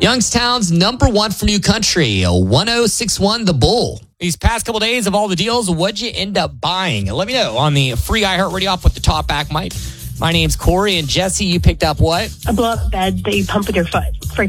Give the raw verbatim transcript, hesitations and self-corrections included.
Youngstown's number one for new country, one oh six one The Bull. These past couple days of all the deals, what'd you end up buying? Let me know on the free iHeartRadio app with the Talk Back mic. My name's Corey, and Jesse, you picked up what? A blow-up bed that you pump with your foot for